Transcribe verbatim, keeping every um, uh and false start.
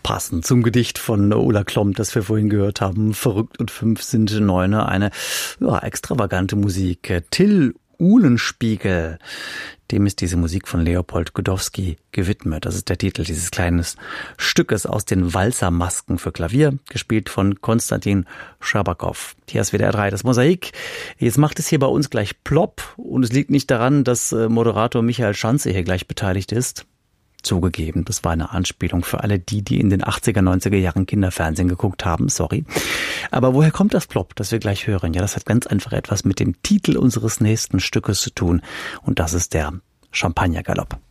Passend zum Gedicht von Ulla Klomp, das wir vorhin gehört haben. Verrückt und fünf sind Neune. Eine ja, extravagante Musik. Till Uhlenspiegel, dem ist diese Musik von Leopold Godowsky gewidmet. Das ist der Titel dieses kleinen Stückes aus den Walzermasken für Klavier, gespielt von Konstantin Schabakow. Hier ist W D R drei, das Mosaik. Jetzt macht es hier bei uns gleich plopp und es liegt nicht daran, dass Moderator Michael Schanze hier gleich beteiligt ist. Zugegeben, das war eine Anspielung für alle die, die in den achtziger, neunziger Jahren Kinderfernsehen geguckt haben, sorry. Aber woher kommt das Plopp, das wir gleich hören? Ja, das hat ganz einfach etwas mit dem Titel unseres nächsten Stückes zu tun und das ist der Champagnergalopp.